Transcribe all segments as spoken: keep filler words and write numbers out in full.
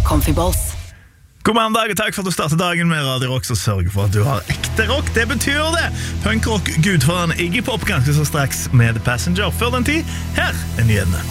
Comfy Balls. God mandag, og takk for at du starter dagen med Radio Rock, så sørg for at du har ekte rock. Det betyr det! Punkrock gudfaren Iggy Pop ganske så straks med The Passenger. Før den tid, her er nyhetene.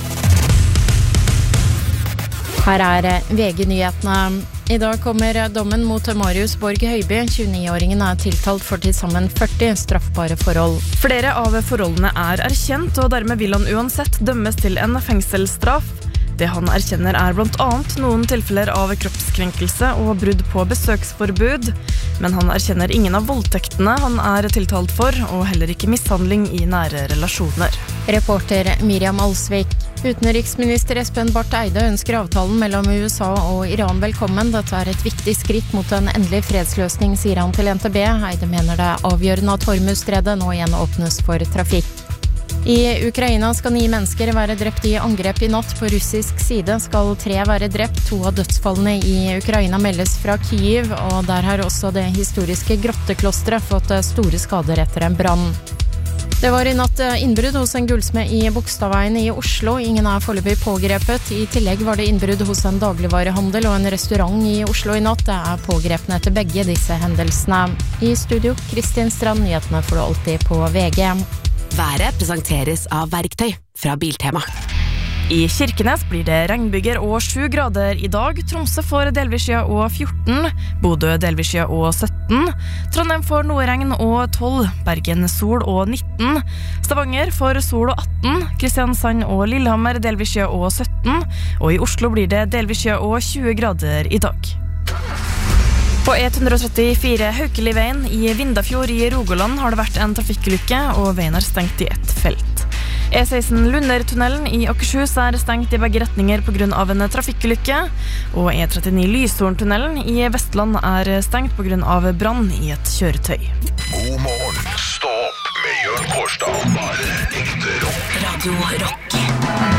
Her er V G-nyhetene. I dag kommer dommen mot Marius Borg Høiby. tjueni-åringen er tiltalt for til sammen førti straffbare forhold. Flere av forholdene er erkjent, og dermed vil han uansett dømmes til en fengselsstraff. Det han erkjenner er blant annet noen tilfeller av kroppskrenkelse og brudd på besøksforbud. Men han erkjenner ingen av voldtektene han er tiltalt for, og heller ikke mishandling i nære relasjoner. Reporter Miriam Alsvik. Utenriksminister Espen Barth Eide ønsker avtalen mellom U S A og Iran velkommen. Dette er et viktig skritt mot en endelig fredsløsning, sier han til N T B. Eide mener det er avgjørende at Hormuzstredet nå igjen åpnes for trafikk. I Ukraina skal ni mennesker være drept i angrep i natt. På russisk side skal tre være drept. To av dødsfallene i Ukraina meldes fra Kyiv, og der har også det historiske grotteklosteret fått store skader etter en brann. Det var i natt innbrudd hos en gullsmed i Bogstadveien i Oslo. Ingen er foreløpig pågrepet. I tillegg var det innbrudd hos en dagligvarehandel og en restaurant i Oslo i natt. Det er pågrepne etter begge disse hendelsene. I studio, Kristin Strand. Nyhetene får du alltid på V G. Været presenteres av Verktøy fra Biltema. I Kirkenes blir det regnbyger og sju grader i dag. Tromsø får delvis skya og fjorten. Bodø delvis skya og sytten. Trondheim får noe regn og tolv. Bergen sol og nitten. Stavanger får sol og atten. Kristiansand og Lillehammer delvis skya og sytten. Og i Oslo blir det delvis skya og tjue grader i dag. På E to trettifire Haukeliveien i Vindafjord i Rogaland har det vært en trafikkulykke, og veien er stengt i ett felt. E seksten Lundertunnelen i Akershus er stengt i begge retninger på grunn av en trafikkulykke, og E trettini Lyshorntunnelen i Vestland er stengt på grunn av brann i et kjøretøy. God morgen, stå opp med Jørn Kårstad. Bare ekte rock. Radio Rock.